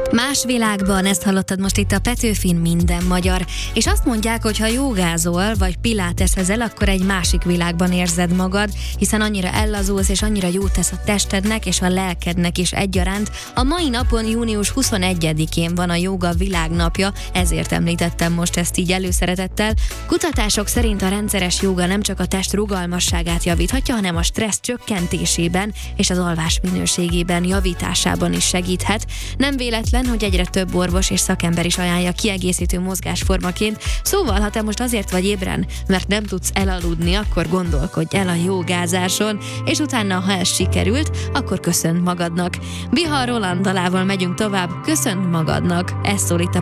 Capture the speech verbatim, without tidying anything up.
Más világban, ezt hallottad most itt a Petőfin Minden Magyar. És azt mondják, hogy ha jogázol, vagy piláteszel, akkor egy másik világban érzed magad, hiszen annyira ellazulsz, és annyira jót tesz a testednek és a lelkednek is egyaránt. A mai napon, június huszonegyedikén van a jóga világnapja, ezért említettem most ezt így előszeretettel. Kutatások szerint a rendszeres jóga nem csak a test rugalmasságát javíthatja, hanem a stressz csökkentésében és az alvás minőségében javításában is segíthet. Nem véletlen, hogy egyre több orvos és szakember is ajánlja kiegészítő mozgásformaként. Szóval, ha te most azért vagy ébren, mert nem tudsz elaludni, akkor gondolkodj el a jogázáson, és utána, ha ez sikerült, akkor köszönd magadnak. Bihar Roland dalával megyünk tovább, köszönd magadnak. Ez szól itt a